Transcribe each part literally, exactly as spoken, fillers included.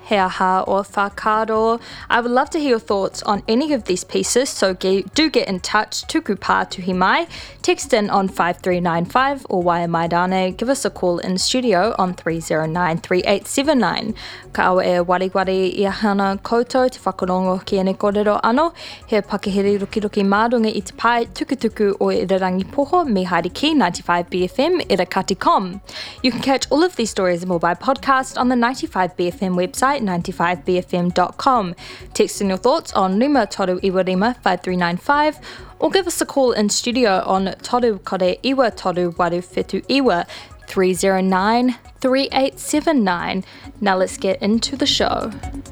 He Aha or Whakaaro. I would love to hear your thoughts on any of these pieces, so ge- do get in touch. Tuku pā tuhi mai. Text in on five three nine five or Waia Maidane. Give us a call in studio on three oh nine, three eight seven nine. Ka awa e wari wari i ahana koutou te whakarongo ki ene kōrero ano. He pakihiri ruki ruki mārunga i te pai tukutuku o Irarangi Poho me Haere Ki ninety-five B F M Irakati dot com. You can catch all of these stories and more by podcast on the ninety-five B F M website, ninety-five b f m dot com. Text in your thoughts on Numa Toru Iwa Rima five three nine five or give us a call in studio on Toru Kore Iwa Toru Waru Whetū Iwa three oh nine, three eight seven nine. Now let's get into the show.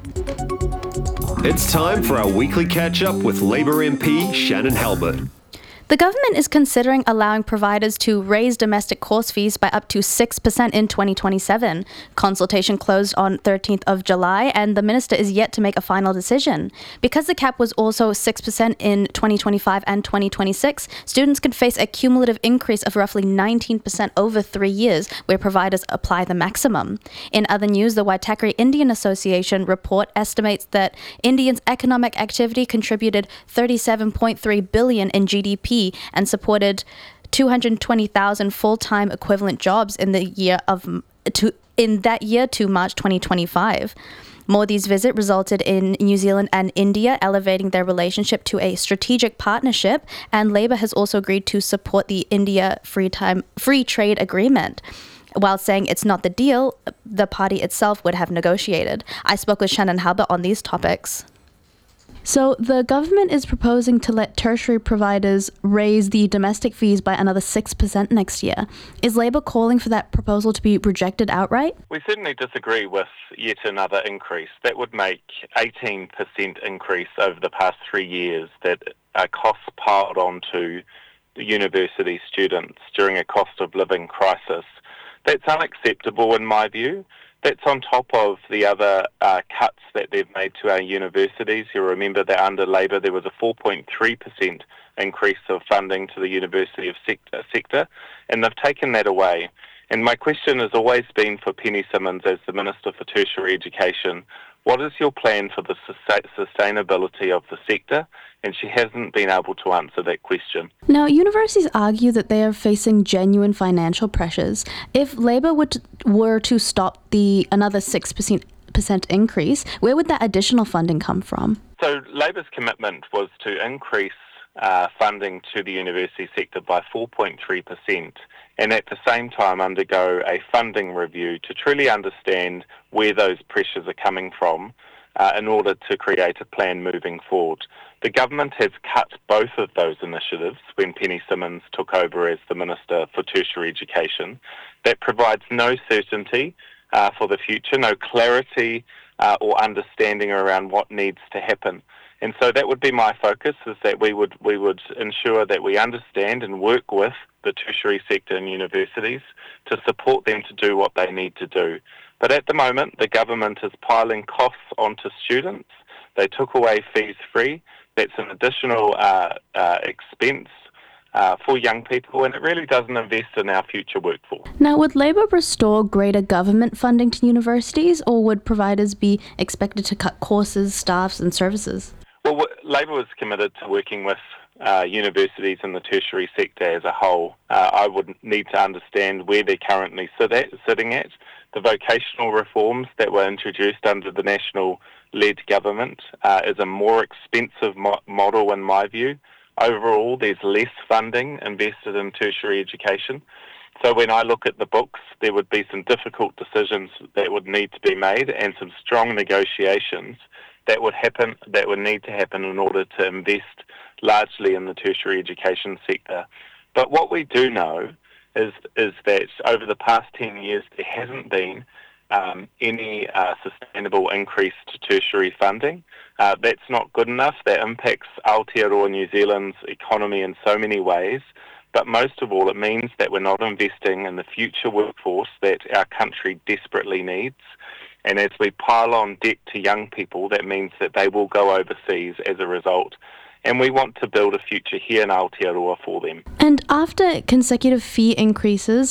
It's time for our weekly catch-up with Labour M P Shannon Halbert. The government is considering allowing providers to raise domestic course fees by up to six percent in twenty twenty-seven. Consultation closed on thirteenth of July, and the minister is yet to make a final decision. Because the cap was also six percent in twenty twenty-five and twenty twenty-six, students could face a cumulative increase of roughly nineteen percent over three years, where providers apply the maximum. In other news, the Waitakere Indian Association report estimates that Indians' economic activity contributed thirty-seven point three billion dollars in G D P and supported two hundred twenty thousand full-time equivalent jobs in the year of to in that year to March twenty twenty-five. Modi's visit resulted in New Zealand and India elevating their relationship to a strategic partnership, and Labour has also agreed to support the India free time free trade agreement. While saying it's not the deal the party itself would have negotiated. I spoke with Shannon Halbert on these topics. So the government is proposing to let tertiary providers raise the domestic fees by another six percent next year. Is Labour calling for that proposal to be rejected outright? We certainly disagree with yet another increase. That would make eighteen percent increase over the past three years that are costs piled onto the university students during a cost of living crisis. That's unacceptable in my view. That's on top of the other uh, cuts that they've made to our universities. You'll remember that under Labour there was a four point three percent increase of funding to the university of sector, sector, and they've taken that away. And my question has always been for Penny Simmonds as the Minister for Tertiary Education, what is your plan for the sustainability of the sector? And she hasn't been able to answer that question. Now, universities argue that they are facing genuine financial pressures. If Labour would, were to stop the another six percent increase, where would that additional funding come from? So Labour's commitment was to increase uh, funding to the university sector by four point three percent and at the same time undergo a funding review to truly understand where those pressures are coming from uh, in order to create a plan moving forward. The government has cut both of those initiatives when Penny Simmonds took over as the Minister for Tertiary Education. That provides no certainty uh, for the future, no clarity uh, or understanding around what needs to happen. And so that would be my focus, is that we would we would ensure that we understand and work with the tertiary sector and universities to support them to do what they need to do. But at the moment, the government is piling costs onto students. They took away fees free. That's an additional uh, uh, expense uh, for young people, and it really doesn't invest in our future workforce. Now, would Labour restore greater government funding to universities, or would providers be expected to cut courses, staffs and services? Well, w- Labour was committed to working with uh, universities and the tertiary sector as a whole. Uh, I would need to understand where they're currently sit at, sitting at. The vocational reforms that were introduced under the National-led government uh, is a more expensive mo- model in my view. Overall, there's less funding invested in tertiary education. So when I look at the books, there would be some difficult decisions that would need to be made and some strong negotiations that would happen, that would need to happen in order to invest largely in the tertiary education sector. But what we do know is is that over the past ten years there hasn't been um, any uh, sustainable increase to tertiary funding. Uh, that's not good enough. That impacts Aotearoa New Zealand's economy in so many ways. But most of all, it means that we're not investing in the future workforce that our country desperately needs. And as we pile on debt to young people, that means that they will go overseas as a result. And we want to build a future here in Aotearoa for them. And after consecutive fee increases,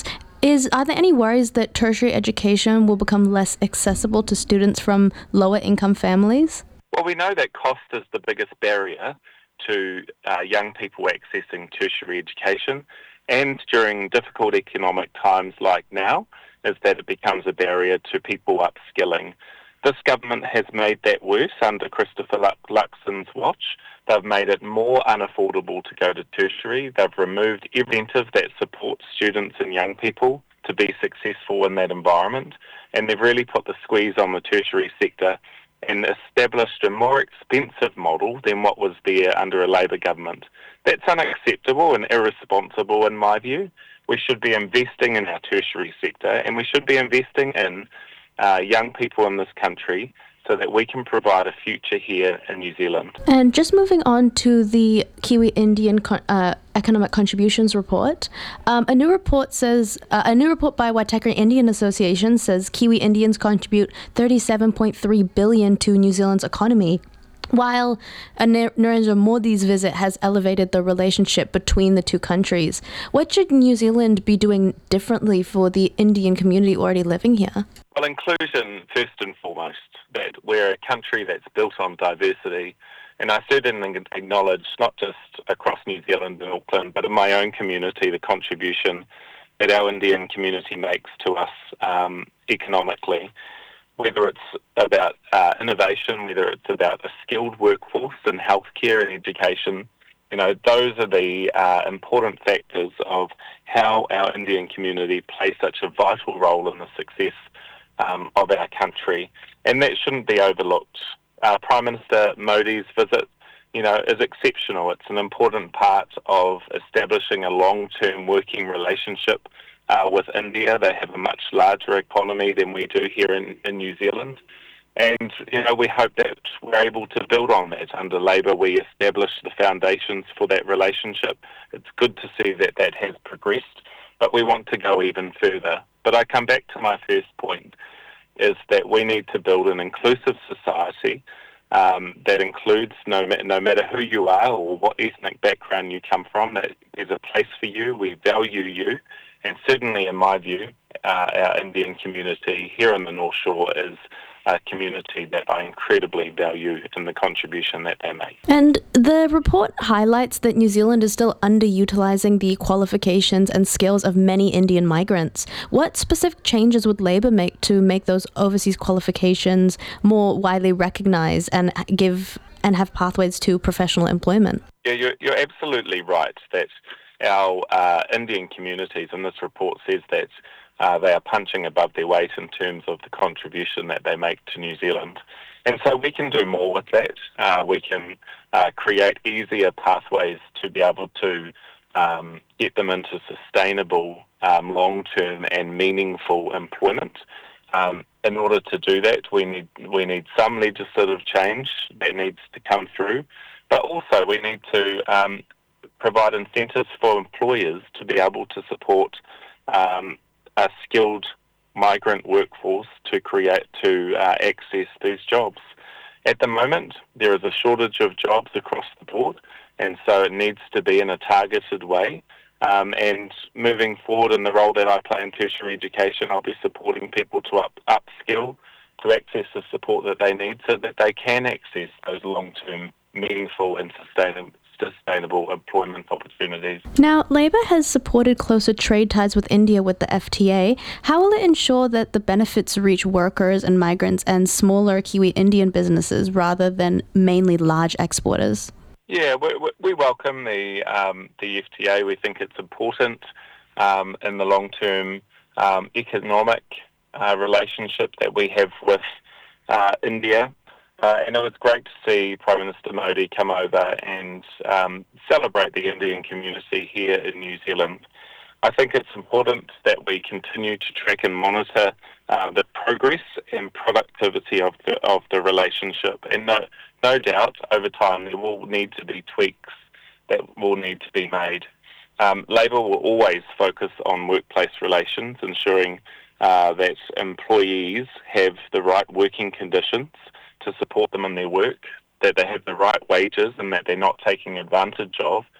Is are there any worries that tertiary education will become less accessible to students from lower income families? Well, we know that cost is the biggest barrier to uh, young people accessing tertiary education, and during difficult economic times like now, is that it becomes a barrier to people upskilling. This government has made that worse under Christopher Luxon's watch. They've made it more unaffordable to go to tertiary. They've removed every incentive that supports students and young people to be successful in that environment, and they've really put the squeeze on the tertiary sector and established a more expensive model than what was there under a Labor government. That's unacceptable and irresponsible in my view. We should be investing in our tertiary sector, and we should be investing in uh, young people in this country so that we can provide a future here in New Zealand. And just moving on to the Kiwi Indian con- uh, Economic Contributions Report, um, a new report says uh, a new report by Waitakere Indian Association says Kiwi Indians contribute thirty-seven point three billion dollars to New Zealand's economy. While uh, Narendra Modi's visit has elevated the relationship between the two countries, what should New Zealand be doing differently for the Indian community already living here? Well, inclusion first and foremost, that we're a country that's built on diversity, and I certainly acknowledge not just across New Zealand and Auckland, but in my own community, the contribution that our Indian community makes to us um, economically. Whether it's about uh, innovation, whether it's about a skilled workforce in healthcare and education, you know, those are the uh, important factors of how our Indian community plays such a vital role in the success um, of our country, and that shouldn't be overlooked. Uh, Prime Minister Modi's visit, you know, is exceptional. It's an important part of establishing a long-term working relationship Uh, with India. They have a much larger economy than we do here in, in New Zealand. And, you know, we hope that we're able to build on that. Under Labor, we established the foundations for that relationship. It's good to see that that has progressed, but we want to go even further. But I come back to my first point, is that we need to build an inclusive society um, that includes no, ma- no matter who you are or what ethnic background you come from, that there's a place for you, we value you. And certainly, in my view, uh, our Indian community here in the North Shore is a community that I incredibly value in the contribution that they make. And the report highlights that New Zealand is still underutilising the qualifications and skills of many Indian migrants. What specific changes would Labor make to make those overseas qualifications more widely recognised and give and have pathways to professional employment? Yeah, you're, you're absolutely right that our uh, Indian communities, and this report says that uh, they are punching above their weight in terms of the contribution that they make to New Zealand. And so we can do more with that. Uh, we can uh, create easier pathways to be able to um, get them into sustainable, um, long-term and meaningful employment. Um, in order to do that, we need we need some legislative change that needs to come through, but also we need to um, provide incentives for employers to be able to support um, a skilled migrant workforce to create to uh, access these jobs. At the moment, there is a shortage of jobs across the board, and so it needs to be in a targeted way. Um, and moving forward in the role that I play in tertiary education, I'll be supporting people to up upskill, to access the support that they need so that they can access those long-term, meaningful and sustainable sustainable employment opportunities. Now, Labor has supported closer trade ties with India with the F T A. How will it ensure that the benefits reach workers and migrants and smaller Kiwi Indian businesses rather than mainly large exporters? Yeah, we, we welcome the um, the F T A. We think it's important um, in the long-term um, economic uh, relationship that we have with uh, India. Uh, and it was great to see Prime Minister Modi come over and um, celebrate the Indian community here in New Zealand. I think it's important that we continue to track and monitor uh, the progress and productivity of the, of the relationship. And no, no doubt, over time, there will need to be tweaks that will need to be made. Um, Labor will always focus on workplace relations, ensuring uh, that employees have the right working conditions to support them in their work, that they have the right wages and that they're not taking advantage of,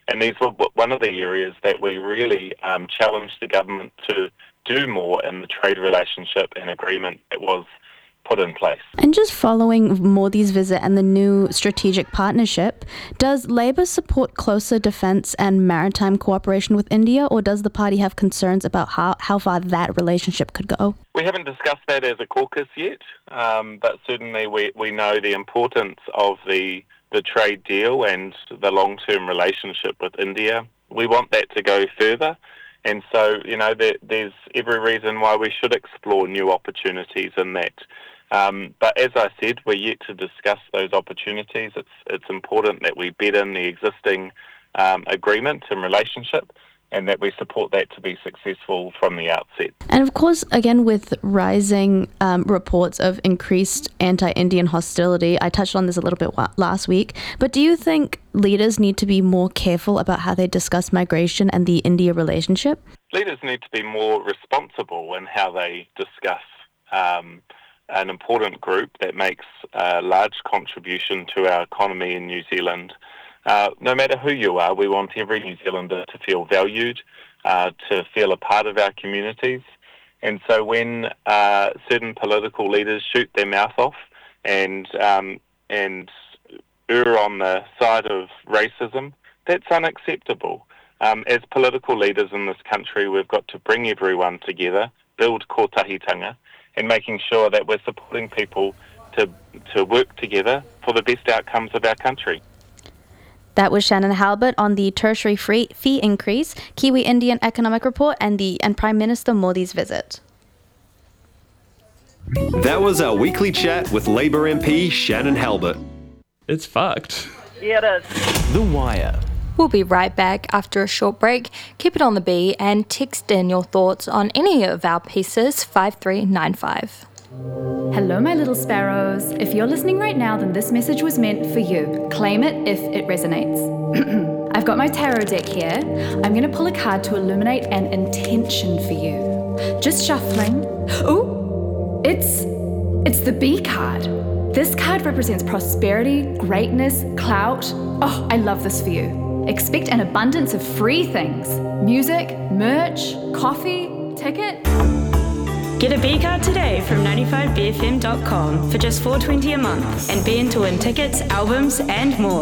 And these were one of the areas that we really um, challenged the government to do more in the trade relationship and agreement that was put in place. And just following Modi's visit and the new strategic partnership, does Labour support closer defence and maritime cooperation with India, or does the party have concerns about how, how far that relationship could go? We haven't discussed that as a caucus yet, um, but certainly we, we know the importance of the, the trade deal and the long-term relationship with India. We want that to go further. And so, you know, there, there's every reason why we should explore new opportunities in that. Um, but as I said, we're yet to discuss those opportunities. It's it's important that we bed in the existing um, agreement and relationship, and that we support that to be successful from the outset. And of course, again, with rising um, reports of increased anti-Indian hostility, I touched on this a little bit wa- last week, but do you think leaders need to be more careful about how they discuss migration and the India relationship? Leaders need to be more responsible in how they discuss um, an important group that makes a large contribution to our economy in New Zealand. Uh, no matter who you are, we want every New Zealander to feel valued, uh, to feel a part of our communities. And so when uh, certain political leaders shoot their mouth off and um, and err on the side of racism, that's unacceptable. Um, as political leaders in this country, we've got to bring everyone together, build kotahitanga, and making sure that we're supporting people to to work together for the best outcomes of our country. That was Shannon Halbert on the tertiary free fee increase, Kiwi Indian Economic Report, and the and Prime Minister Modi's visit. That was our weekly chat with Labour M P Shannon Halbert. It's fucked. Yeah, it is. The Wire. We'll be right back after a short break. Keep it on the B and text in your thoughts on any of our pieces, five three nine five. Hello, my little sparrows. If you're listening right now, then this message was meant for you. Claim it if it resonates. I've got my tarot deck here. I'm going to pull a card to illuminate an intention for you. Just shuffling. Ooh, it's, it's the B card. This card represents prosperity, greatness, clout. Oh, I love this for you. Expect an abundance of free things. Music, merch, coffee, ticket. Get a B card today from ninety-five B F M dot com for just four dollars and twenty cents a month and be in to win tickets, albums and more.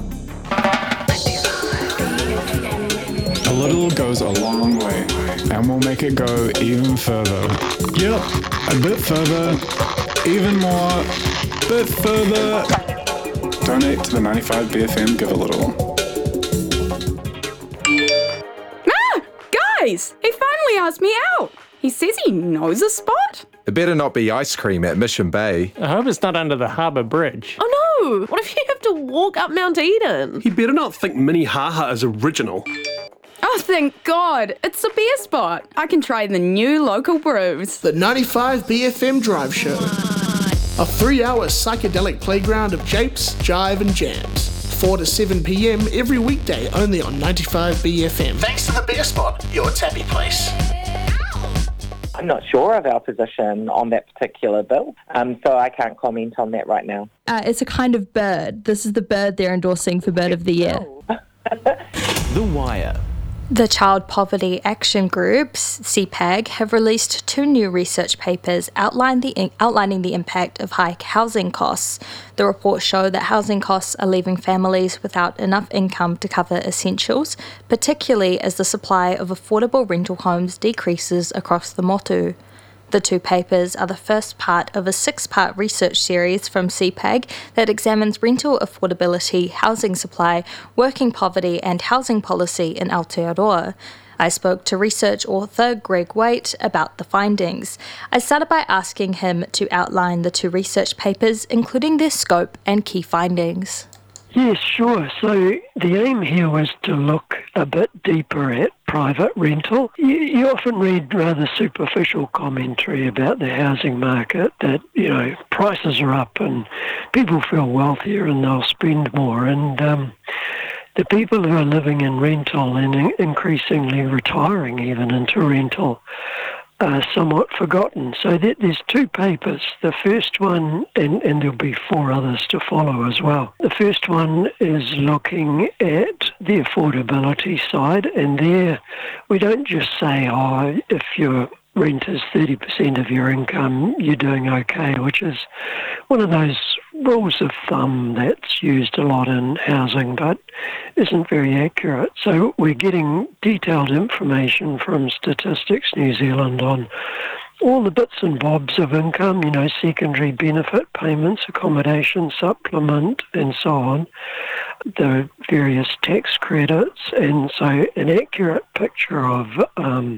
A little goes a long way, and we'll make it go even further. Yep, a bit further, even more, bit further. Donate to the ninety-five B F M Give a Little. He finally asked me out. He says he knows a spot. It better not be ice cream at Mission Bay. I hope it's not under the harbour bridge. Oh no! What if you have to walk up Mount Eden? He better not think Minnehaha is original. Oh, thank God. It's a beer spot. I can try the new local brews. The ninety-five B F M Drive Show. A three-hour psychedelic playground of japes, jive and jams. four to seven p.m. every weekday only on ninety-five B F M. Thanks to the Beer Spot, your tappy place. I'm not sure of our position on that particular bill, um, so I can't comment on that right now. Uh, it's a kind of bird. This is the bird they're endorsing for Bird of the Year. The Wire. The Child Poverty Action Groups, C PAG, have released two new research papers outline the, outlining the impact of high housing costs. The reports show that housing costs are leaving families without enough income to cover essentials, particularly as the supply of affordable rental homes decreases across the motu. The two papers are the first part of a six-part research series from C PAG that examines rental affordability, housing supply, working poverty and housing policy in Aotearoa. I spoke to research author Greg Waite about the findings. I started by asking him to outline the two research papers, including their scope and key findings. Yes, sure. So the aim here was to look a bit deeper at private rental. You, you often read rather superficial commentary about the housing market that, you know, prices are up and people feel wealthier and they'll spend more. And um, the people who are living in rental and increasingly retiring even into rental are somewhat forgotten. So there, there's two papers. The first one, and, and there'll be four others to follow as well. The first one is looking at the affordability side, and there we don't just say, oh, if your rent is thirty percent of your income, you're doing okay, which is one of those rules of thumb that's used a lot in housing but isn't very accurate. So we're getting detailed information from Statistics New Zealand on all the bits and bobs of income, you know, secondary benefit payments, accommodation supplement, and so on, the various tax credits, and so an accurate picture of um,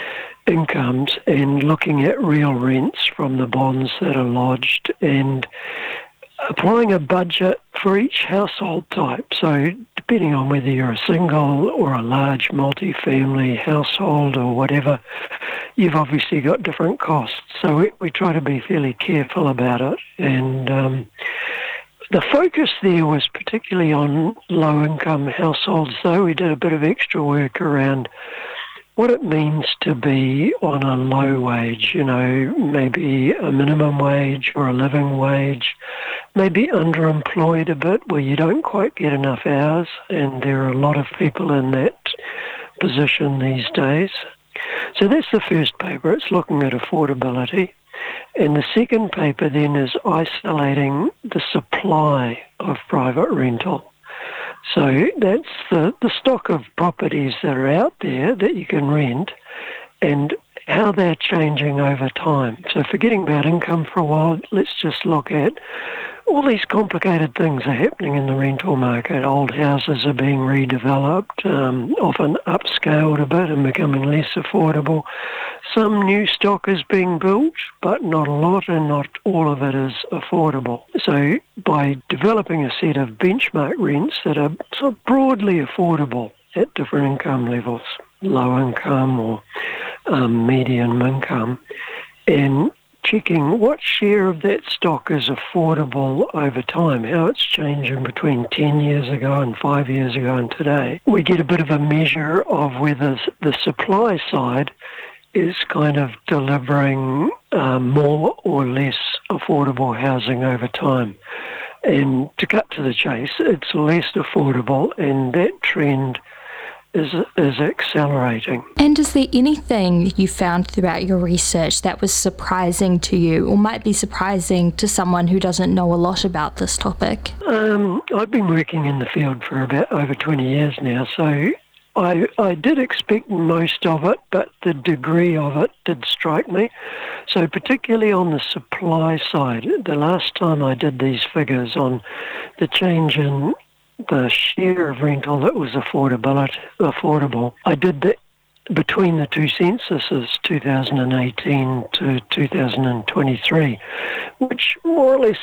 incomes and looking at real rents from the bonds that are lodged and applying a budget for each household type. So depending on whether you're a single or a large multi-family household or whatever, you've obviously got different costs. So we, we try to be fairly careful about it. And um, the focus there was particularly on low-income households, though. We did a bit of extra work around what it means to be on a low wage, you know, maybe a minimum wage or a living wage, maybe underemployed a bit where you don't quite get enough hours, and there are a lot of people in that position these days. So that's the first paper. It's looking at affordability. And the second paper then is isolating the supply of private rental. So that's the, the stock of properties that are out there that you can rent and how they're changing over time. So forgetting about income for a while, let's just look at all these complicated things are happening in the rental market. Old houses are being redeveloped, um, often upscaled a bit and becoming less affordable. Some new stock is being built, but not a lot, and not all of it is affordable. So by developing a set of benchmark rents that are sort of broadly affordable at different income levels, low income or um, medium income, and checking what share of that stock is affordable over time, how it's changing between ten years ago and five years ago and today. We get a bit of a measure of whether the supply side is kind of delivering um, more or less affordable housing over time. And to cut to the chase, it's less affordable, and that trend is is accelerating. And is there anything you found throughout your research that was surprising to you, or might be surprising to someone who doesn't know a lot about this topic? Um, I've been working in the field for about over twenty years now, so I I did expect most of it, but the degree of it did strike me. So particularly on the supply side, the last time I did these figures on the change in the share of rental that was affordability, affordable, I did that between the two censuses, two thousand eighteen to two thousand twenty-three, which more or less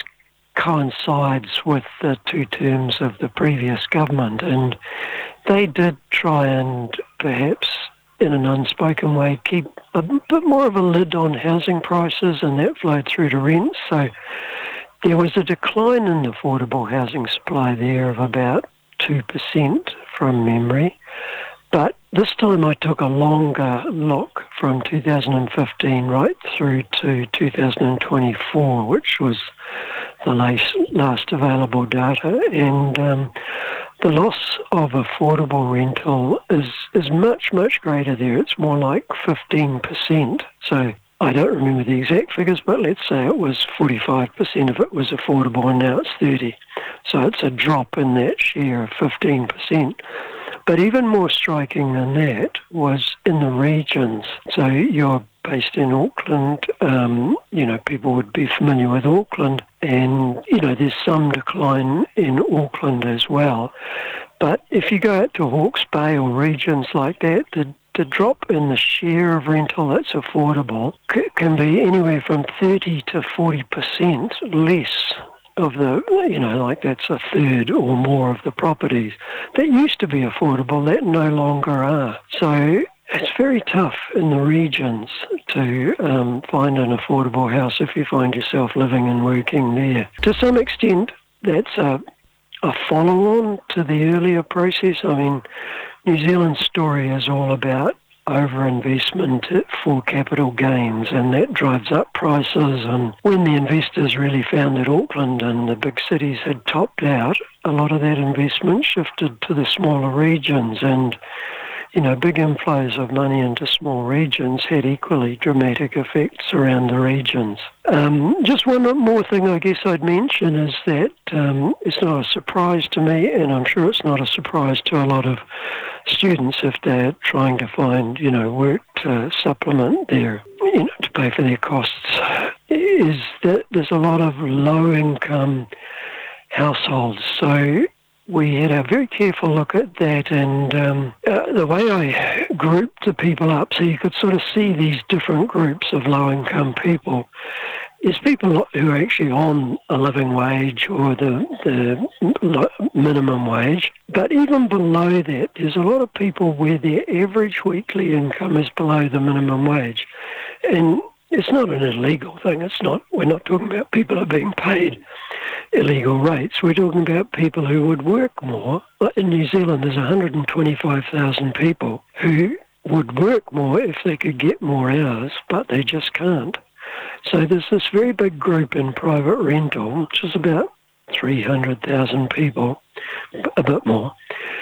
coincides with the two terms of the previous government. And they did try and perhaps in an unspoken way keep a bit more of a lid on housing prices, and that flowed through to rents. So there was a decline in affordable housing supply there of about two percent from memory. But this time I took a longer look from two thousand fifteen right through to two thousand twenty-four, which was the last, last available data. And um, the loss of affordable rental is, is much, much greater there. It's more like fifteen percent. So I don't remember the exact figures, but let's say it was forty-five percent of it was affordable, and now it's thirty. So it's a drop in that share of fifteen percent. But even more striking than that was in the regions. So you're based in Auckland, um, you know, people would be familiar with Auckland, and, you know, there's some decline in Auckland as well. But if you go out to Hawke's Bay or regions like that, the The drop in the share of rental that's affordable c- can be anywhere from thirty to forty percent less of the, you know, like that's a third or more of the properties that used to be affordable that no longer are. So it's very tough in the regions to um, find an affordable house if you find yourself living and working there. To some extent, that's a, a follow-on to the earlier process. I mean, New Zealand's story is all about overinvestment for capital gains, and that drives up prices. And when the investors really found that Auckland and the big cities had topped out, a lot of that investment shifted to the smaller regions, and you know, big inflows of money into small regions had equally dramatic effects around the regions. Um, just one more thing I guess I'd mention is that um, it's not a surprise to me, and I'm sure it's not a surprise to a lot of students if they're trying to find, you know, work to supplement their, you know, to pay for their costs, is that there's a lot of low-income households. So we had a very careful look at that, and um, uh, the way I grouped the people up so you could sort of see these different groups of low-income people is people who are actually on a living wage or the, the minimum wage. But even below that, there's a lot of people where their average weekly income is below the minimum wage. And it's not an illegal thing. It's not. We're not talking about people who are being paid illegal rates. We're talking about people who would work more. In New Zealand, there's one hundred twenty-five thousand people who would work more if they could get more hours, but they just can't. So there's this very big group in private rental, which is about three hundred thousand people, a bit more.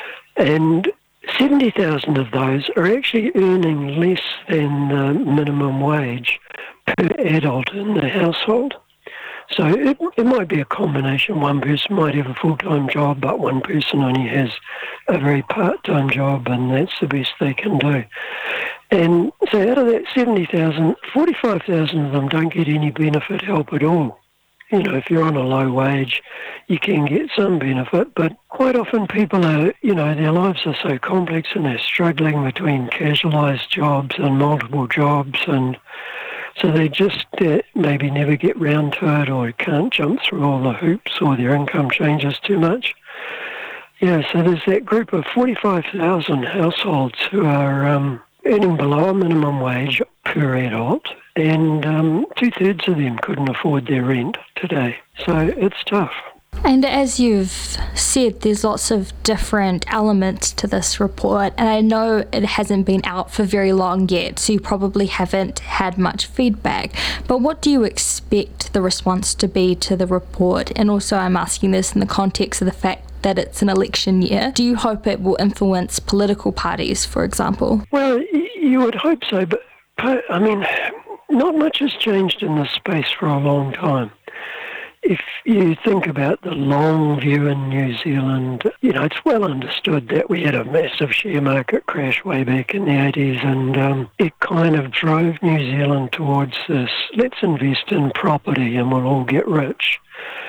And seventy thousand of those are actually earning less than the minimum wage per adult in the household. So it, it might be a combination. One person might have a full-time job, but one person only has a very part-time job, and that's the best they can do. And so out of that seventy thousand, forty-five thousand of them don't get any benefit help at all. You know, if you're on a low wage, you can get some benefit, but quite often people are, you know, their lives are so complex and they're struggling between casualised jobs and multiple jobs, and so they just uh, maybe never get round to it, or can't jump through all the hoops, or their income changes too much. Yeah, so there's that group of forty-five thousand households who are um, earning below a minimum wage per adult, and um, two-thirds of them couldn't afford their rent today. So it's tough. And as you've said, there's lots of different elements to this report, and I know it hasn't been out for very long yet, so you probably haven't had much feedback. But what do you expect the response to be to the report? And also I'm asking this in the context of the fact that it's an election year. Do you hope it will influence political parties, for example? Well, you would hope so, but I mean, not much has changed in this space for a long time. If you think about the long view in New Zealand, you know, it's well understood that we had a massive share market crash way back in the eighties, and um, it kind of drove New Zealand towards this, let's invest in property and we'll all get rich.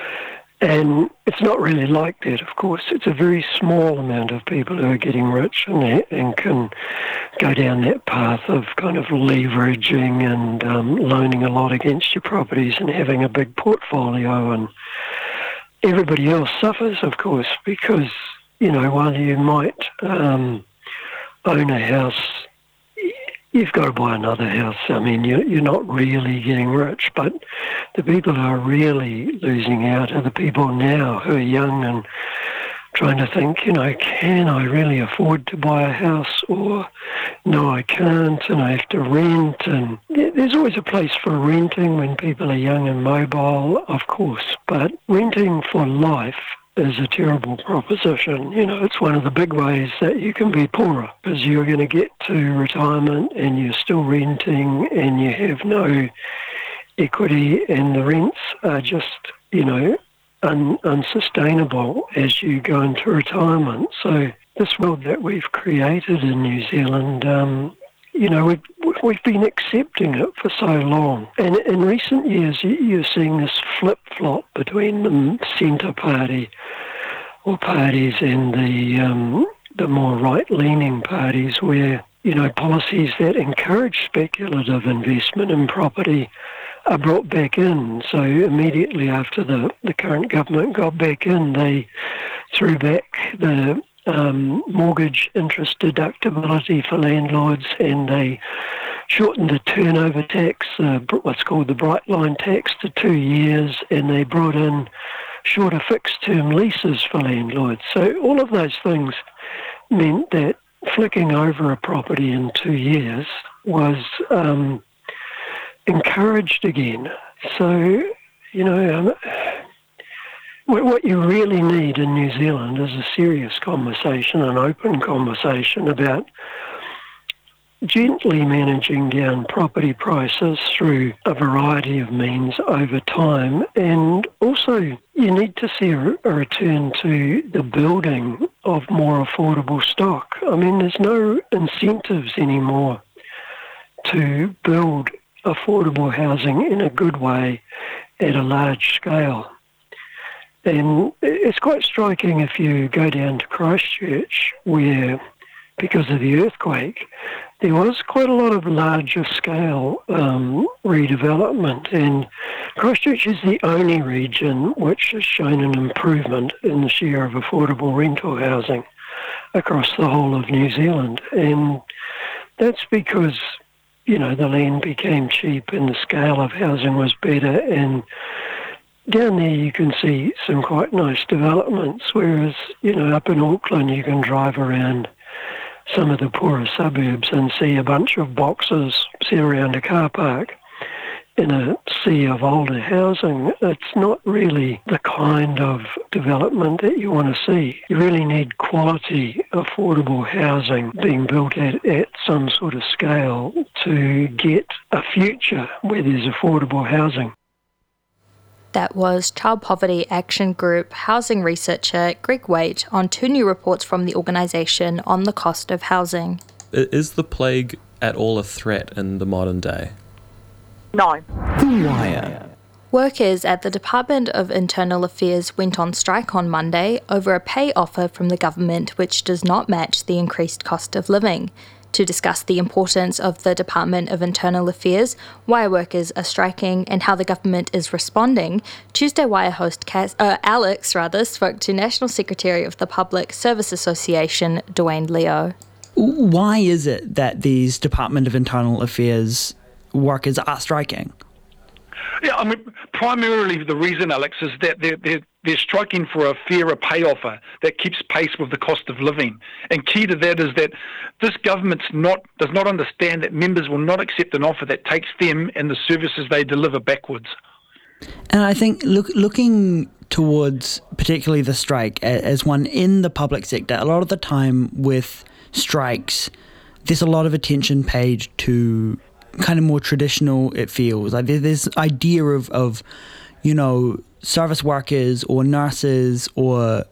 And it's not really like that, of course. It's a very small amount of people who are getting rich and, and can go down that path of kind of leveraging and um, loaning a lot against your properties and having a big portfolio. And everybody else suffers, of course, because, you know, while you might um, own a house, you've got to buy another house. I mean, you're, you're not really getting rich, but the people who are really losing out are the people now who are young and trying to think, you know, can I really afford to buy a house, or no, I can't, and I have to rent. And there's always a place for renting when people are young and mobile, of course, but renting for life is a terrible proposition. You know, it's one of the big ways that you can be poorer, because you're going to get to retirement and you're still renting and you have no equity, and the rents are just, you know, un- unsustainable as you go into retirement. So this world that we've created in New Zealand, um, you know, we've, we've been accepting it for so long. And in recent years, you're seeing this flip-flop between the centre party or parties and the um, the more right-leaning parties, where, you know, policies that encourage speculative investment in property are brought back in. So immediately after the, the current government got back in, they threw back the Um, mortgage interest deductibility for landlords, and they shortened the turnover tax, uh, what's called the Bright Line tax, to two years, and they brought in shorter fixed-term leases for landlords. So all of those things meant that flicking over a property in two years was um, encouraged again. So, you know, um, what you really need in New Zealand is a serious conversation, an open conversation about gently managing down property prices through a variety of means over time. And also you need to see a, a return to the building of more affordable stock. I mean, there's no incentives anymore to build affordable housing in a good way at a large scale. And it's quite striking if you go down to Christchurch, where, because of the earthquake, there was quite a lot of larger scale um, redevelopment, and Christchurch is the only region which has shown an improvement in the share of affordable rental housing across the whole of New Zealand. And that's because, you know, the land became cheap and the scale of housing was better, and down there you can see some quite nice developments, whereas, you know, up in Auckland you can drive around some of the poorer suburbs and see a bunch of boxes sit around a car park in a sea of older housing. It's not really the kind of development that you want to see. You really need quality, affordable housing being built at, at some sort of scale to get a future where there's affordable housing. That was Child Poverty Action Group housing researcher Greg Waite on two new reports from the organisation on the cost of housing. Is the plague at all a threat in the modern day? No. The Wire. Workers at the Department of Internal Affairs went on strike on Monday over a pay offer from the government which does not match the increased cost of living. To discuss the importance of the Department of Internal Affairs, Wire workers are striking, and how the government is responding, Tuesday Wire host Cass, uh, Alex rather spoke to National Secretary of the Public Service Association, Dwayne Leo. Why is it that these Department of Internal Affairs workers are striking? Yeah, I mean, primarily the reason, Alex, is that they're, they're, they're striking for a fairer pay offer that keeps pace with the cost of living. And key to that is that this government's not does not understand that members will not accept an offer that takes them and the services they deliver backwards. And I think look, looking towards particularly the strike as one in the public sector, a lot of the time with strikes, there's a lot of attention paid to kind of more traditional, it feels. Like there's this idea of, of, you know, service workers or nurses or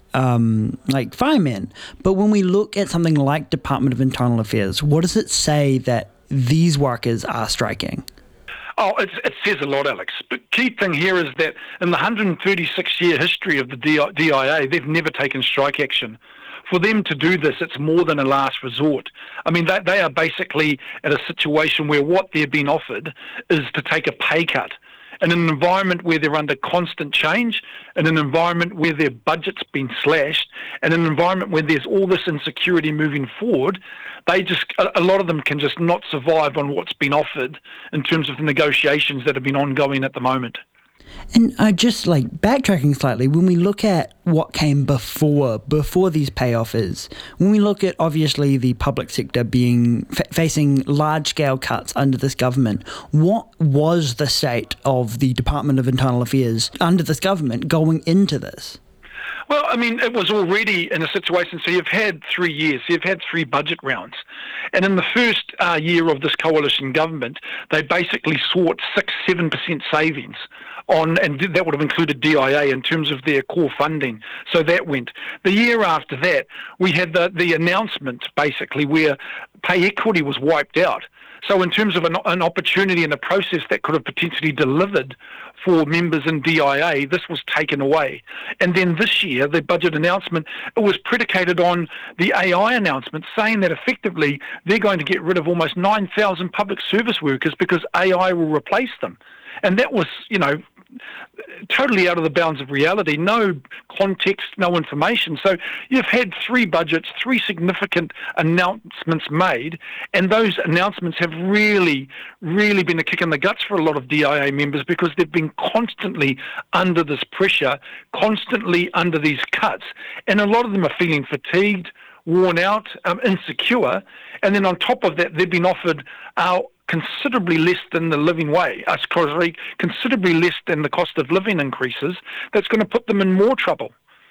um, like firemen. But when we look at something like Department of Internal Affairs, what does it say that these workers are striking? Oh, it's, it says a lot, Alex. But key thing here is that in the one hundred thirty-six year history of the D I A, they've never taken strike action. For them to do this, it's more than a last resort. I mean, they, they are basically at a situation where what they're being offered is to take a pay cut. In an environment where they're under constant change, in an environment where their budget's been slashed, in an environment where there's all this insecurity moving forward, they just, a, a lot of them can just not survive on what's been offered in terms of the negotiations that have been ongoing at the moment. And uh, just like backtracking slightly, when we look at what came before, before these pay offers, when we look at obviously the public sector being f- facing large-scale cuts under this government, what was the state of the Department of Internal Affairs under this government going into this? Well, I mean, it was already in a situation, so you've had three years, so you've had three budget rounds. And in the first uh, year of this coalition government, they basically sought six, seven percent savings on, and that would have included D I A in terms of their core funding. So that went. The year after that, we had the, the announcement, basically, where pay equity was wiped out. So in terms of an, an opportunity and a process that could have potentially delivered for members in D I A, this was taken away. And then this year, the budget announcement, it was predicated on the A I announcement saying that effectively they're going to get rid of almost nine thousand public service workers because A I will replace them. And that was, you know, totally out of the bounds of reality, no context, no information. So you've had three budgets, three significant announcements made, and those announcements have really, really been a kick in the guts for a lot of D I A members because they've been constantly under this pressure, constantly under these cuts, and a lot of them are feeling fatigued, worn out, um, insecure, and then on top of that, they've been offered uh, considerably less than the living wage, uh, sorry, considerably less than the cost of living increases. That's going to put them in more trouble.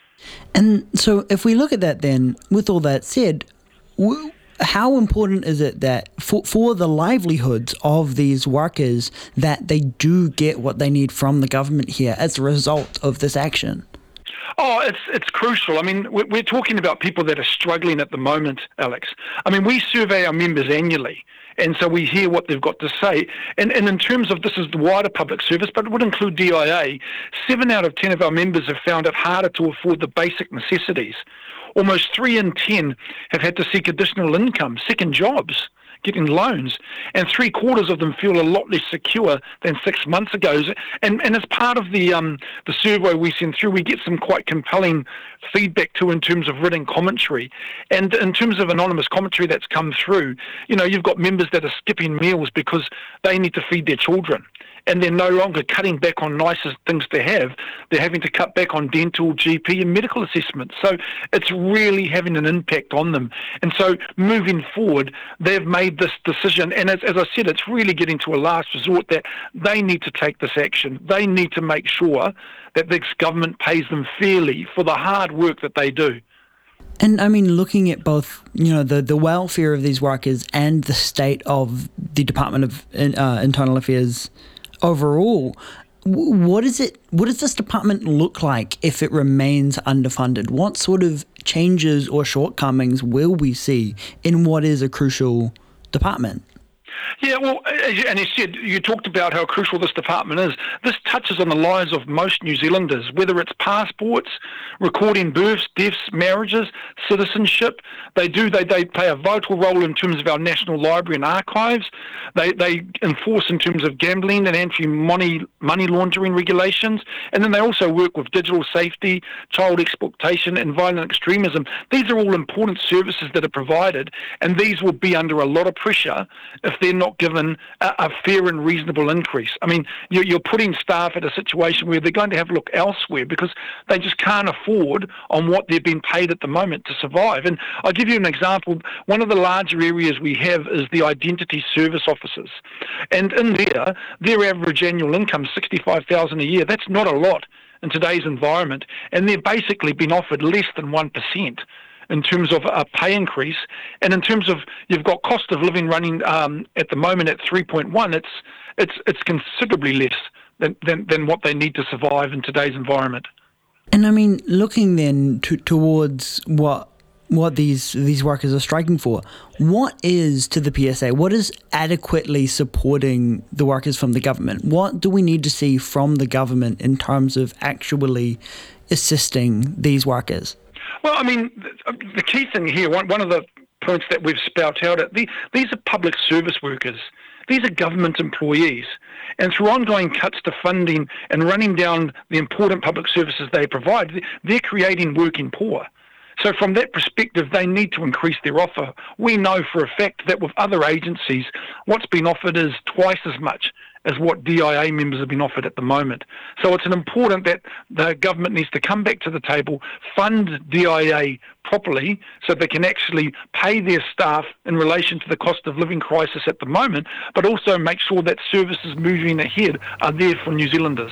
And so if we look at that then, with all that said, w- how important is it that for, for the livelihoods of these workers that they do get what they need from the government here as a result of this action? Oh, it's it's crucial. I mean, we're, we're talking about people that are struggling at the moment, Alex. I mean, we survey our members annually, and so we hear what they've got to say. And, and in terms of, this is the wider public service, but it would include D I A, seven out of ten of our members have found it harder to afford the basic necessities. Almost three in ten have had to seek additional income, second jobs, getting loans, and three quarters of them feel a lot less secure than six months ago. And and as part of the um, the survey we send through, we get some quite compelling feedback too in terms of written commentary. And in terms of anonymous commentary that's come through, you know, you've got members that are skipping meals because they need to feed their children. And they're no longer cutting back on nicer things to have. They're having to cut back on dental, G P and medical assessments. So it's really having an impact on them. And so moving forward, they've made this decision. And as, as I said, it's really getting to a last resort that they need to take this action. They need to make sure that this government pays them fairly for the hard work that they do. And I mean, looking at both, you know, the, the welfare of these workers and the state of the Department of uh, Internal Affairs overall, what is it? What does this department look like if it remains underfunded? What sort of changes or shortcomings will we see in what is a crucial department? Yeah, well, and you said, you talked about how crucial this department is. This touches on the lives of most New Zealanders, whether it's passports, recording births, deaths, marriages, citizenship. They do, they, they play a vital role in terms of our National Library and archives. They they enforce in terms of gambling and anti-money money laundering regulations. And then they also work with digital safety, child exploitation and violent extremism. These are all important services that are provided, and these will be under a lot of pressure if they're not given a, a fair and reasonable increase. I mean, you're, you're putting staff at a situation where they're going to have to look elsewhere because they just can't afford on what they're being paid at the moment to survive. And I'll give you an example. One of the larger areas we have is the identity service officers. And in there, their average annual income is sixty-five thousand dollars a year. That's not a lot in today's environment. And they're basically been offered less than one percent. In terms of a pay increase, and in terms of, you've got cost of living running um, at the moment at three point one, it's it's it's considerably less than, than, than what they need to survive in today's environment. And I mean, looking then to, towards what what these these workers are striking for, what is, to the P S A, what is adequately supporting the workers from the government? What do we need to see from the government in terms of actually assisting these workers? Well, I mean, the, the key thing here, one, one of the points that we've spout out at, the, these are public service workers. These are government employees. And through ongoing cuts to funding and running down the important public services they provide, they're creating working poor. So from that perspective, they need to increase their offer. We know for a fact that with other agencies, what's been offered is twice as much as what D I A members have been offered at the moment. So it's an important that the government needs to come back to the table, fund D I A properly so they can actually pay their staff in relation to the cost of living crisis at the moment, but also make sure that services moving ahead are there for New Zealanders.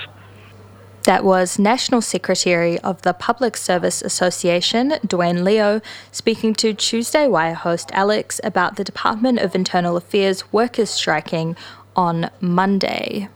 That was National Secretary of the Public Service Association, Dwayne Leo, speaking to Tuesday Wire host Alex about the Department of Internal Affairs workers striking on Monday.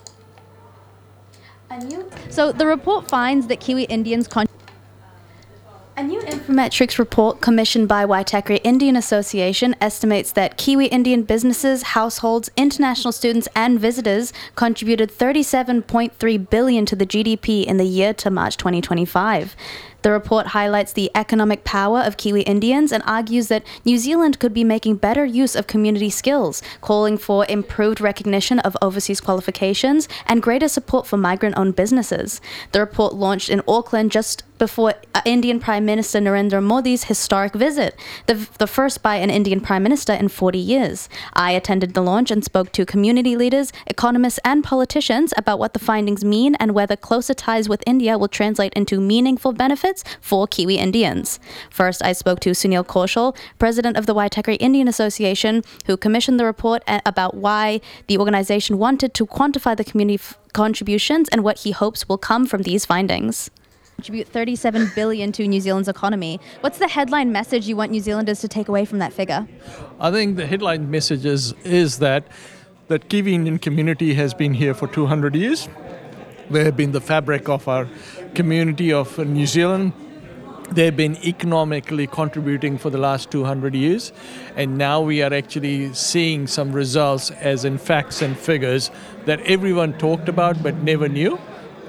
A new, so the report finds that Kiwi Indians con- A new Infometrics report commissioned by Waitakere Indian Association estimates that Kiwi Indian businesses, households, international students and visitors contributed thirty-seven point three billion dollars to the G D P in the year to March twenty twenty-five. The report highlights the economic power of Kiwi Indians and argues that New Zealand could be making better use of community skills, calling for improved recognition of overseas qualifications and greater support for migrant-owned businesses. The report launched in Auckland just before Indian Prime Minister Narendra Modi's historic visit, the, the first by an Indian Prime Minister in forty years. I attended the launch and spoke to community leaders, economists and politicians about what the findings mean and whether closer ties with India will translate into meaningful benefits benefits for Kiwi Indians. First, I spoke to Sunil Kaushal, president of the Waitakere Indian Association, who commissioned the report about why the organization wanted to quantify the community f- contributions and what he hopes will come from these findings. Contribute thirty-seven billion dollars to New Zealand's economy. What's the headline message you want New Zealanders to take away from that figure? I think the headline message is, is that the Kiwi Indian community has been here for two hundred years. They have been the fabric of our community of New Zealand. They've been economically contributing for the last two hundred years, and now we are actually seeing some results as in facts and figures that everyone talked about but never knew.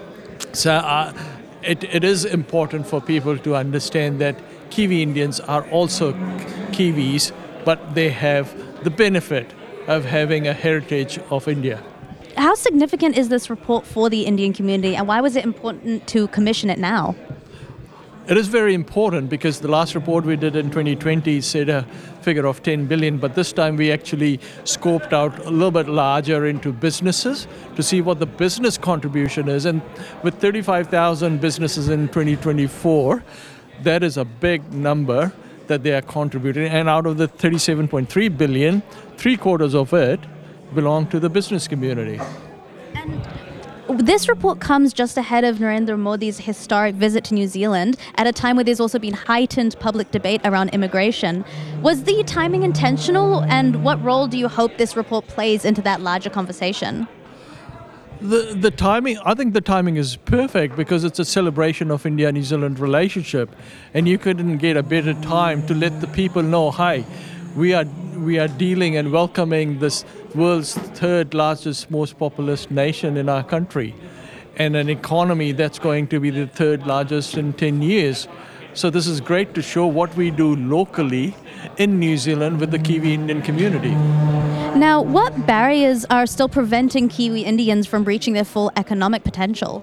So uh, it, it is important for people to understand that Kiwi Indians are also Kiwis, but they have the benefit of having a heritage of India. How significant is this report for the Indian community, and why was it important to commission it now? It is very important because the last report we did in twenty twenty said a figure of ten billion, but this time we actually scoped out a little bit larger into businesses to see what the business contribution is. And with thirty-five thousand businesses in twenty twenty-four, that is a big number that they are contributing. And out of the thirty-seven point three billion, three quarters of it belong to the business community. And this report comes just ahead of Narendra Modi's historic visit to New Zealand at a time where there's also been heightened public debate around immigration. Was the timing intentional, and what role do you hope this report plays into that larger conversation? The the timing, I think the timing is perfect because it's a celebration of India-New Zealand relationship, and you couldn't get a better time to let the people know, hi, we are we are dealing and welcoming this world's third largest, most populous nation in our country, and an economy that's going to be the third largest in ten years. So this is great to show what we do locally in New Zealand with the Kiwi Indian community. Now, what barriers are still preventing Kiwi Indians from reaching their full economic potential?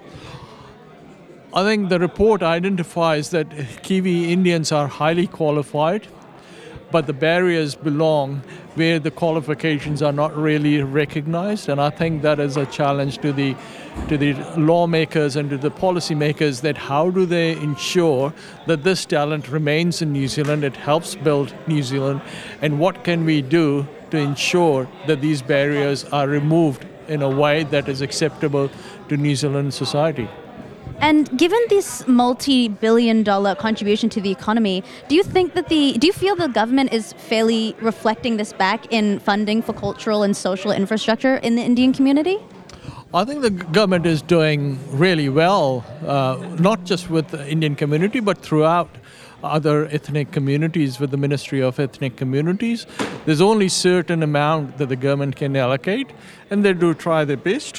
I think the report identifies that Kiwi Indians are highly qualified, but the barriers belong where the qualifications are not really recognized, and I think that is a challenge to the to the lawmakers and to the policymakers, that how do they ensure that this talent remains in New Zealand, it helps build New Zealand, and what can we do to ensure that these barriers are removed in a way that is acceptable to New Zealand society. And given this multi-billion dollar contribution to the economy, do you think that the, do you feel the government is fairly reflecting this back in funding for cultural and social infrastructure in the Indian community? I think the government is doing really well, uh, not just with the Indian community, but throughout other ethnic communities with the Ministry of Ethnic Communities. There's only certain amount that the government can allocate, and they do try their best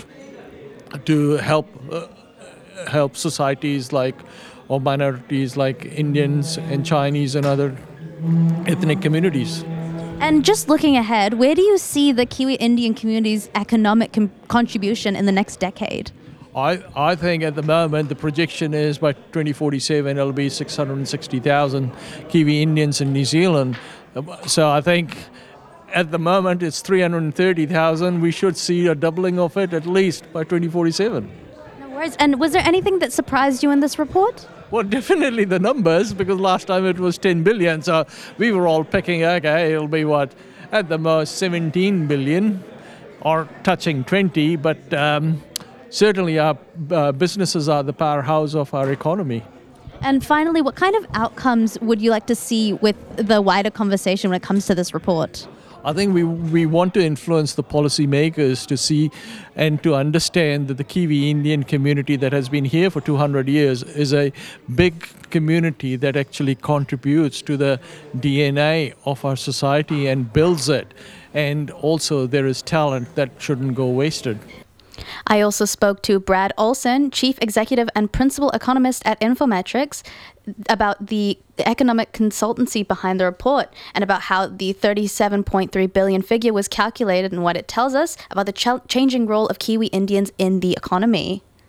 to help uh, help societies like, or minorities like Indians and Chinese and other ethnic communities. And just looking ahead, where do you see the Kiwi Indian community's economic com- contribution in the next decade? I, I think at the moment the projection is by twenty forty-seven it'll be six hundred sixty thousand Kiwi Indians in New Zealand. So I think at the moment it's three hundred thirty thousand. We should see a doubling of it at least by twenty forty-seven. And was there anything that surprised you in this report? Well, definitely the numbers, because last time it was ten billion. So we were all picking, okay, it'll be what, at the most seventeen billion or touching twenty. But um, certainly our uh, businesses are the powerhouse of our economy. And finally, what kind of outcomes would you like to see with the wider conversation when it comes to this report? I think we we want to influence the policymakers to see and to understand that the Kiwi Indian community that has been here for two hundred years is a big community that actually contributes to the D N A of our society and builds it. And also there is talent that shouldn't go wasted. I also spoke to Brad Olson, Chief Executive and Principal Economist at Infometrics, about the economic consultancy behind the report and about how the thirty-seven point three billion figure was calculated and what it tells us about the ch- changing role of Kiwi Indians in the economy.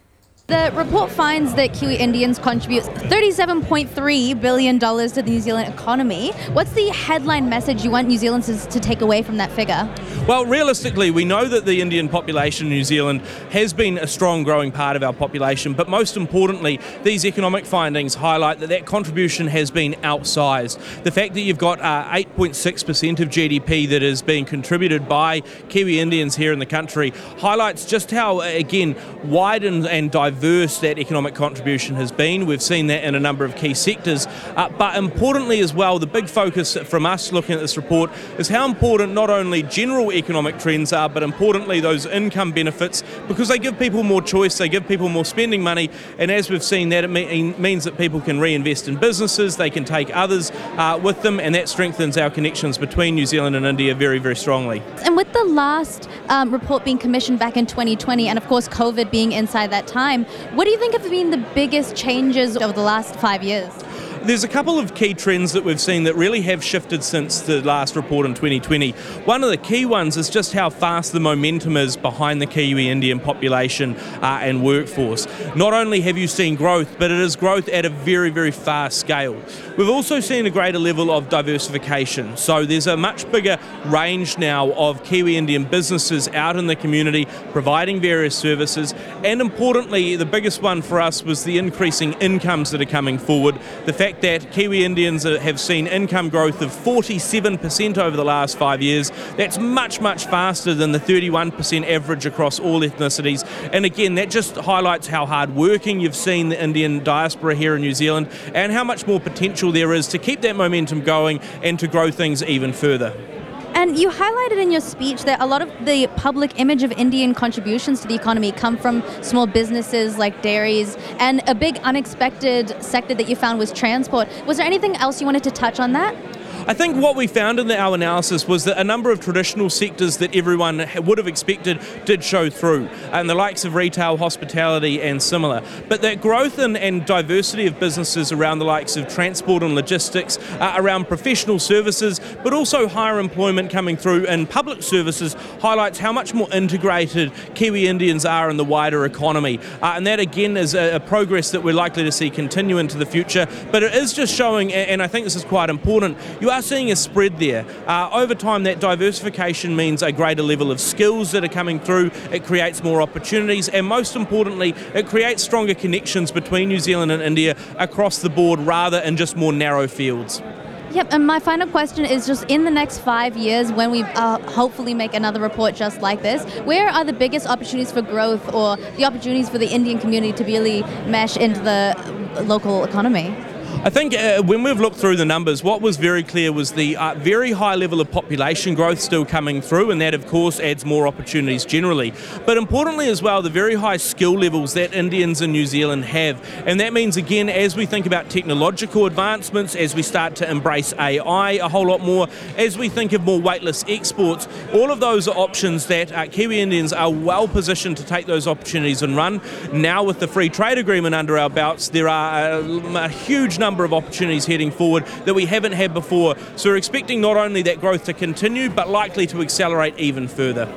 The report finds that Kiwi Indians contribute thirty-seven point three billion dollars to the New Zealand economy. What's the headline message you want New Zealanders to take away from that figure? Well, realistically, we know that the Indian population in New Zealand has been a strong growing part of our population, but most importantly, these economic findings highlight that that contribution has been outsized. The fact that you've got uh, eight point six percent of G D P that is being contributed by Kiwi Indians here in the country highlights just how, again, wide and, and diverse diverse that economic contribution has been. We've seen that in a number of key sectors. Uh, but importantly as well, the big focus from us looking at this report is how important not only general economic trends are, but importantly those income benefits, because they give people more choice, they give people more spending money, and as we've seen, that it mean, means that people can reinvest in businesses, they can take others uh, with them, and that strengthens our connections between New Zealand and India very, very strongly. And with the last um, report being commissioned back in twenty twenty, and of course COVID being inside that time, what do you think have been the biggest changes over the last five years? There's a couple of key trends that we've seen that really have shifted since the last report in twenty twenty. One of the key ones is just how fast the momentum is behind the Kiwi Indian population uh, and workforce. Not only have you seen growth, but it is growth at a very, very fast scale. We've also seen a greater level of diversification. So there's a much bigger range now of Kiwi Indian businesses out in the community providing various services. And importantly, the biggest one for us was the increasing incomes that are coming forward. The fact that Kiwi Indians have seen income growth of forty-seven percent over the last five years. That's much, much faster than the thirty-one percent average across all ethnicities. And again, that just highlights how hard working you've seen the Indian diaspora here in New Zealand and how much more potential there is to keep that momentum going and to grow things even further. And you highlighted in your speech that a lot of the public image of Indian contributions to the economy come from small businesses like dairies, and a big unexpected sector that you found was transport. Was there anything else you wanted to touch on that? I think what we found in the, our analysis was that a number of traditional sectors that everyone would have expected did show through, and the likes of retail, hospitality and similar. But that growth and, and diversity of businesses around the likes of transport and logistics, uh, around professional services, but also higher employment coming through in public services highlights how much more integrated Kiwi Indians are in the wider economy. Uh, and that again is a, a progress that we're likely to see continue into the future. But it is just showing, and I think this is quite important, you are seeing a spread there. Uh, over time, that diversification means a greater level of skills that are coming through. It creates more opportunities, and most importantly, it creates stronger connections between New Zealand and India across the board rather than just more narrow fields. Yep, and my final question is just in the next five years when we uh, hopefully make another report just like this, where are the biggest opportunities for growth or the opportunities for the Indian community to really mesh into the local economy? I think uh, when we've looked through the numbers, what was very clear was the uh, very high level of population growth still coming through, and that of course adds more opportunities generally. But importantly as well, the very high skill levels that Indians in New Zealand have. And that means again, as we think about technological advancements, as we start to embrace A I a whole lot more, as we think of more weightless exports, all of those are options that uh, Kiwi Indians are well positioned to take those opportunities and run. Now with the free trade agreement under our belts, there are a, a huge number of opportunities heading forward that we haven't had before. So we're expecting not only that growth to continue, but likely to accelerate even further.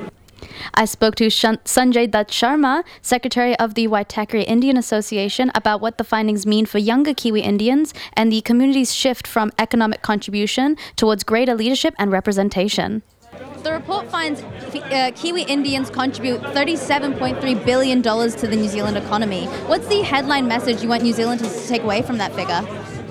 I spoke to Shun- Sanjay Dutt Sharma, Secretary of the Waitakere Indian Association, about what the findings mean for younger Kiwi Indians and the community's shift from economic contribution towards greater leadership and representation. The report finds uh, Kiwi Indians contribute thirty-seven point three billion dollars to the New Zealand economy. What's the headline message you want New Zealanders to take away from that figure?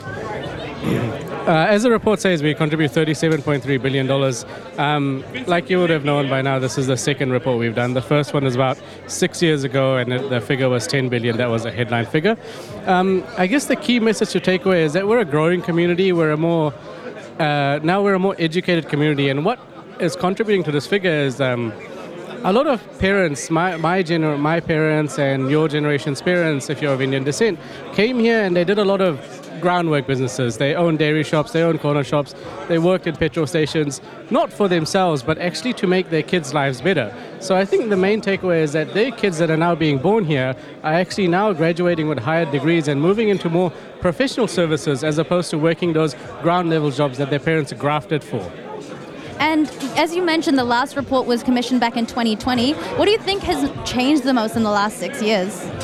Uh, as the report says, we contribute thirty-seven point three billion dollars. Um, like you would have known by now, this is the second report we've done. The first one was about six years ago, and the figure was ten billion dollars. That was a headline figure. Um, I guess the key message to take away is that we're a growing community. We're a more uh, now we're a more educated community, and what is contributing to this figure is um, a lot of parents, my my, gener- my parents and your generation's parents, if you're of Indian descent, came here and they did a lot of groundwork businesses. They own dairy shops, they own corner shops, they worked in petrol stations, not for themselves, but actually to make their kids' lives better. So I think the main takeaway is that their kids that are now being born here are actually now graduating with higher degrees and moving into more professional services as opposed to working those ground level jobs that their parents grafted for. And as you mentioned, the last report was commissioned back in twenty twenty. What do you think has changed the most in the last six years?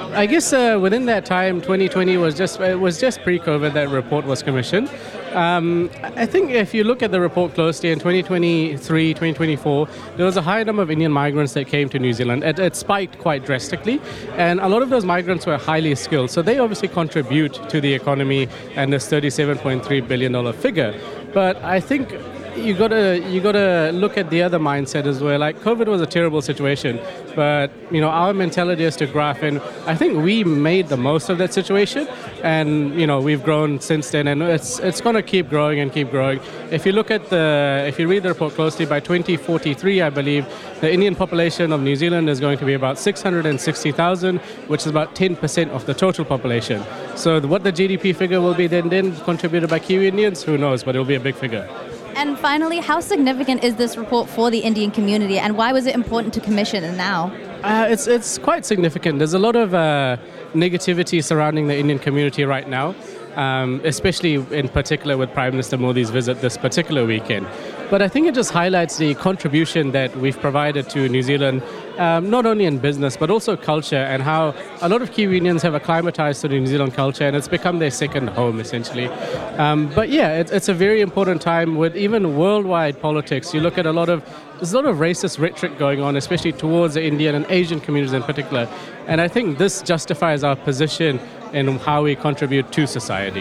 I guess uh, within that time, twenty twenty was just it was just pre-COVID that report was commissioned. Um, I think if you look at the report closely in twenty twenty-three, twenty twenty-four, there was a high number of Indian migrants that came to New Zealand. It, it spiked quite drastically, and a lot of those migrants were highly skilled. So they obviously contribute to the economy and this thirty-seven point three billion dollars figure. But I think you gotta you gotta look at the other mindset as well. Like, COVID was a terrible situation, but you know our mentality is to graph, and I think we made the most of that situation, and you know we've grown since then, and it's it's gonna keep growing and keep growing. If you look at the if you read the report closely, by twenty forty-three, I believe the Indian population of New Zealand is going to be about six hundred sixty thousand, which is about ten percent of the total population. So what the G D P figure will be then then contributed by Kiwi Indians, who knows, but it will be a big figure. And finally, how significant is this report for the Indian community, and why was it important to commission it now? Uh, it's it's quite significant. There's a lot of uh, negativity surrounding the Indian community right now, um, especially in particular with Prime Minister Modi's visit this particular weekend. But I think it just highlights the contribution that we've provided to New Zealand, um, not only in business, but also culture, and how a lot of Kiwi Indians have acclimatized to the New Zealand culture, and it's become their second home, essentially. Um, but yeah, it, it's a very important time with even worldwide politics. You look at a lot of, there's a lot of racist rhetoric going on, especially towards the Indian and Asian communities in particular. And I think this justifies our position in how we contribute to society.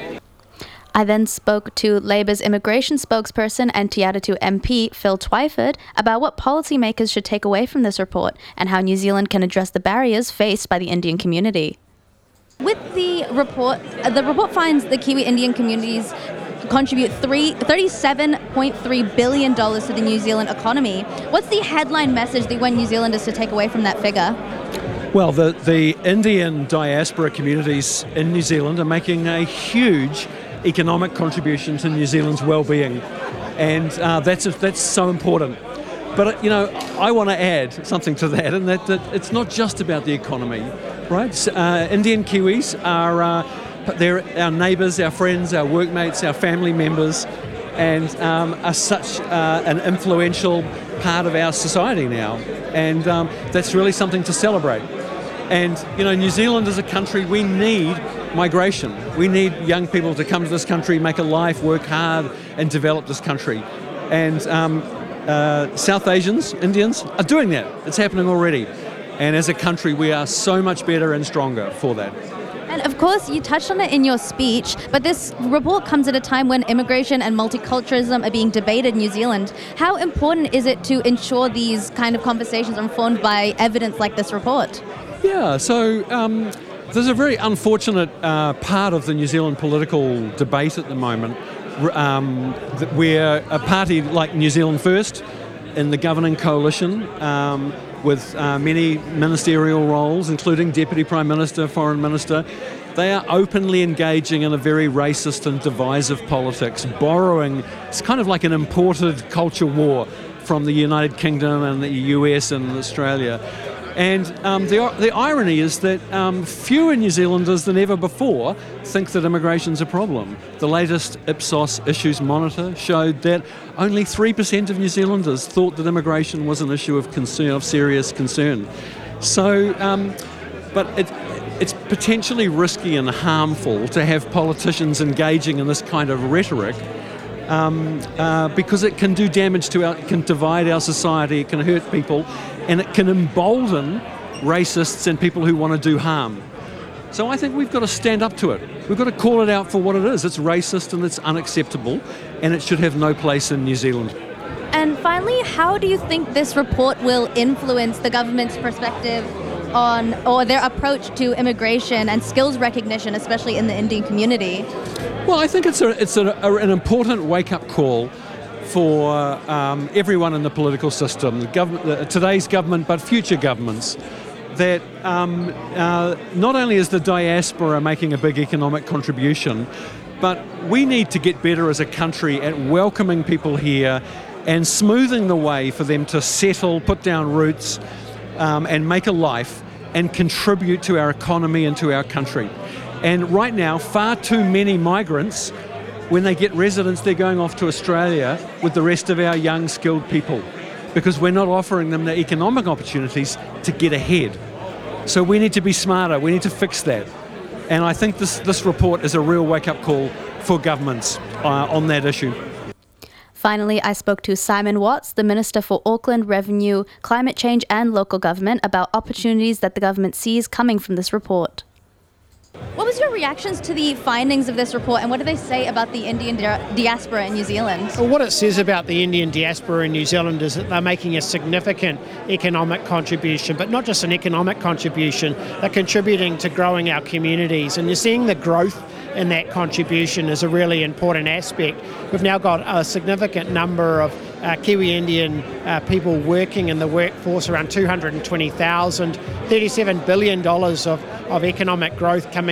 I then spoke to Labour's immigration spokesperson and Te Atatu M P Phil Twyford about what policymakers should take away from this report and how New Zealand can address the barriers faced by the Indian community. With the report, uh, the report finds the Kiwi Indian communities contribute three, thirty-seven point three billion dollars to the New Zealand economy. What's the headline message that you want New Zealanders to take away from that figure? Well, the, the Indian diaspora communities in New Zealand are making a huge economic contribution to New Zealand's well-being, and uh, that's that's so important. But you know, I want to add something to that, and that, that it's not just about the economy, right? Uh, Indian Kiwis are uh, they're our neighbours, our friends, our workmates, our family members, and um, are such uh, an influential part of our society now, and um, that's really something to celebrate. And you know, New Zealand as a country, we need migration. We need young people to come to this country, make a life, work hard, and develop this country. And um, uh, South Asians, Indians, are doing that. It's happening already. And as a country, we are so much better and stronger for that. And of course, you touched on it in your speech, but this report comes at a time when immigration and multiculturalism are being debated in New Zealand. How important is it to ensure these kind of conversations are informed by evidence like this report? Yeah, so um, there's a very unfortunate uh, part of the New Zealand political debate at the moment, um, where a party like New Zealand First in the governing coalition, um, with uh, many ministerial roles, including Deputy Prime Minister, Foreign Minister, they are openly engaging in a very racist and divisive politics, borrowing, it's kind of like an imported culture war from the United Kingdom and the U S and Australia. And um, the, the irony is that um, fewer New Zealanders than ever before think that immigration's a problem. The latest Ipsos Issues Monitor showed that only three percent of New Zealanders thought that immigration was an issue of concern, of serious concern. So, um, but it, it's potentially risky and harmful to have politicians engaging in this kind of rhetoric, um, uh, because it can do damage to our, it can divide our society, it can hurt people, and it can embolden racists and people who want to do harm. So I think we've got to stand up to it. We've got to call it out for what it is. It's racist and it's unacceptable, and it should have no place in New Zealand. And finally, how do you think this report will influence the government's perspective on, or their approach to immigration and skills recognition, especially in the Indian community? Well, I think it's a, it's a, a, an important wake-up call for um, everyone in the political system, the government, the, today's government, but future governments, that um, uh, not only is the diaspora making a big economic contribution, but we need to get better as a country at welcoming people here and smoothing the way for them to settle, put down roots, um, and make a life and contribute to our economy and to our country. And right now, far too many migrants, when they get residence, they're going off to Australia with the rest of our young, skilled people, because we're not offering them the economic opportunities to get ahead. So we need to be smarter. We need to fix that. And I think this, this report is a real wake-up call for governments uh, on that issue. Finally, I spoke to Simon Watts, the Minister for Auckland Revenue, Climate Change and Local Government, about opportunities that the government sees coming from this report. What was your reactions to the findings of this report, and what do they say about the Indian di- diaspora in New Zealand? Well, what it says about the Indian diaspora in New Zealand is that they're making a significant economic contribution, but not just an economic contribution, they're contributing to growing our communities. And you're seeing the growth in that contribution is a really important aspect. We've now got a significant number of uh, Kiwi Indian uh, people working in the workforce, around two hundred twenty thousand, thirty-seven billion dollars of, of economic growth coming